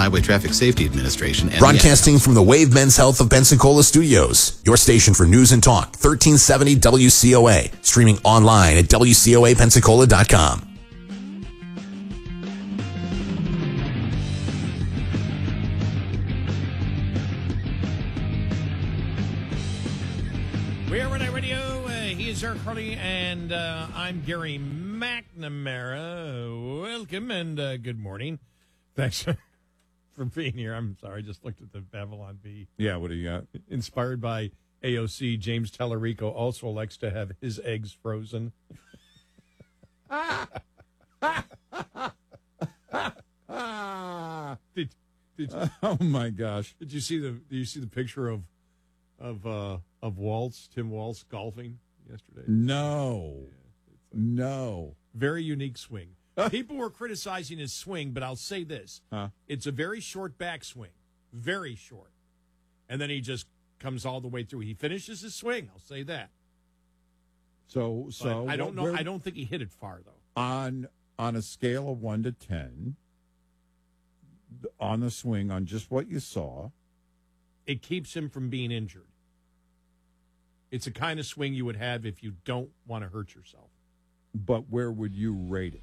Highway Traffic Safety Administration. And Broadcasting from the Wave Men's Health of Pensacola Studios, your station for news and talk, 1370 WCOA, streaming online at WCOAPensacola.com. We are Renee Radio. He is Eric Harley, and I'm Gary McNamara. Welcome and good morning. Thanks for being here. I'm sorry, I just looked at the Babylon Bee. Yeah, what do you got? Inspired by AOC, James Tallarico also likes to have his eggs frozen. Oh my gosh! Did you see the picture of Waltz, Tim Waltz golfing yesterday? No. Very unique swing. People were criticizing his swing, but I'll say this. It's a very short backswing. Very short. And then he just comes all the way through. He finishes his swing, I'll say that. So But I don't know. I don't think he hit it far, though. On a scale of 1 to 10, on the swing, on just what you saw, It keeps him from being injured. It's a kind of swing you would have if you don't want to hurt yourself. but where would you rate it?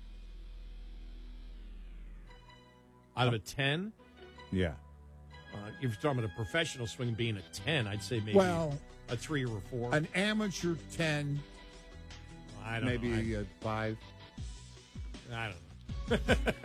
Out of a 10? Yeah. If you're talking about a professional swing being a 10, I'd say maybe a 3 or a 4. An amateur 10, I don't maybe know. a 5. I don't know.